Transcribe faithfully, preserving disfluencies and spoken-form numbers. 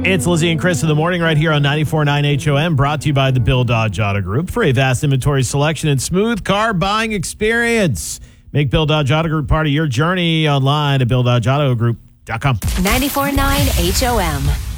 It's Lizzie and Chris in the morning right here on ninety-four point nine H O M, brought to you by the Bill Dodge Auto Group. For a vast inventory selection and smooth car buying experience, make Bill Dodge Auto Group part of your journey online at bill dodge auto group dot com. ninety-four point nine H O M.